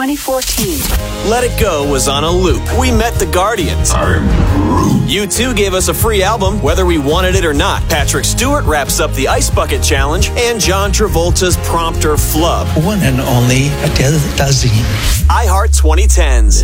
2014. Let It Go was on a loop. We met the Guardians. U2 gave us a free album, whether we wanted it or not. Patrick Stewart wraps up the Ice Bucket Challenge, and John Travolta's Prompter Flub. One and only Adele Dazeem. iHeart 2010s.